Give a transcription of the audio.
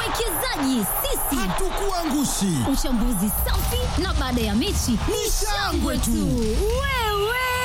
Wawekezaji sisi hatukuangushi. Uchambuzi safi na baada ya mechi ni shangwe tu. Wewe